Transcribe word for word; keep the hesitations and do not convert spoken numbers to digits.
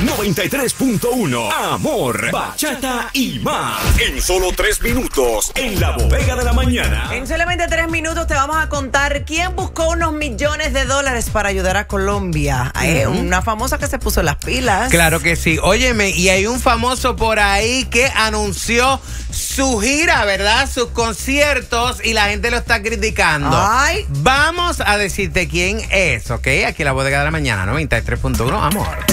noventa y tres punto uno. Amor, bachata y más. En solo tres minutos, en la bodega de la mañana. En solamente tres minutos te vamos a contar quién buscó unos millones de dólares para ayudar a Colombia. Hay uh-huh. una famosa que se puso las pilas. Claro que sí. Óyeme, y hay un famoso por ahí que anunció su gira, ¿verdad? Sus conciertos y la gente lo está criticando. Ay. Vamos a decirte quién es, ¿ok? Aquí en la bodega de la mañana, noventa y tres punto uno, amor.